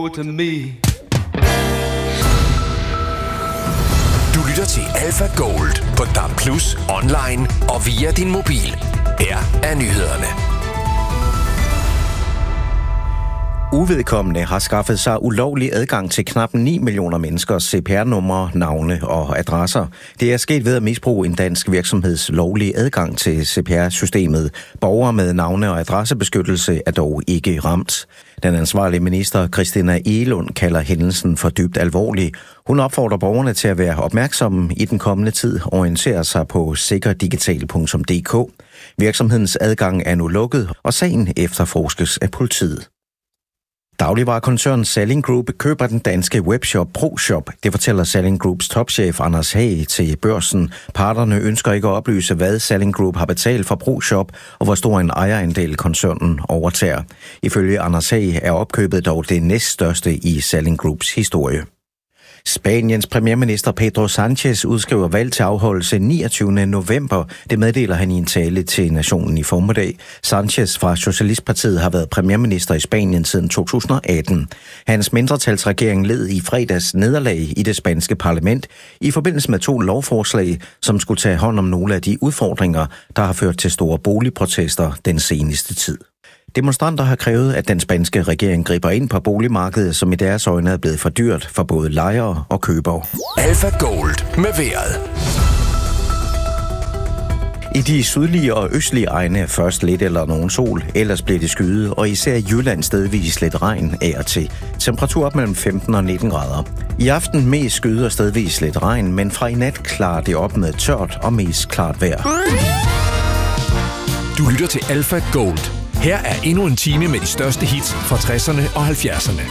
to me. Du lytter til Alpha Gold på DAB+, online og via din mobil. Her er nyhederne. Uvedkommende har skaffet sig ulovlig adgang til knap 9 millioner menneskers CPR-numre, navne og adresser. Det er sket ved at misbruge en dansk virksomheds lovlige adgang til CPR-systemet. Borgere med navne- og adressebeskyttelse er dog ikke ramt. Den ansvarlige minister, Christina Egelund, kalder hændelsen for dybt alvorlig. Hun opfordrer borgerne til at være opmærksomme i den kommende tid og orientere sig på sikkerdigital.dk. Virksomhedens adgang er nu lukket, og sagen efterforskes af politiet. Dagligvarekoncernen Salling Group køber den danske webshop ProShop. Det fortæller Salling Groups topchef Anders Hage til Børsen. Parterne ønsker ikke at oplyse, hvad Salling Group har betalt for ProShop, og hvor stor en ejerandel koncernen overtager. Ifølge Anders Hage er opkøbet dog det næststørste i Salling Groups historie. Spaniens premierminister Pedro Sánchez udskriver valg til afholdelse 29. november. Det meddeler han i en tale til nationen i formiddag. Sánchez fra Socialistpartiet har været premierminister i Spanien siden 2018. Hans mindretalsregering led i fredags nederlag i det spanske parlament i forbindelse med 2 lovforslag, som skulle tage hånd om nogle af de udfordringer, der har ført til store boligprotester den seneste tid. Demonstranter har krævet, at den spanske regering griber ind på boligmarkedet, som i deres øjne er blevet for dyrt for både lejere og købere. Alpha Gold med vejret. I de sydlige og østlige egne først lidt eller nogen sol, ellers bliver det skyet, og især i Jylland stedvis lidt regn af og til. Temperatur op mellem 15 og 19 grader. I aften mest skyet og stedvis lidt regn, men fra i nat klarer det op med tørt og mest klart vejr. Du lytter til Alpha Gold. Her er endnu en time med de største hits fra 60'erne og 70'erne.